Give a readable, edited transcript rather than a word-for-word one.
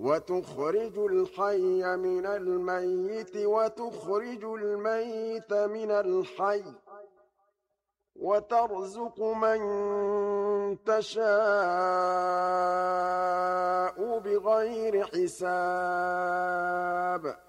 وتخرج الحي من الميت وتخرج الميت من الحي وترزق من تشاء بغير حساب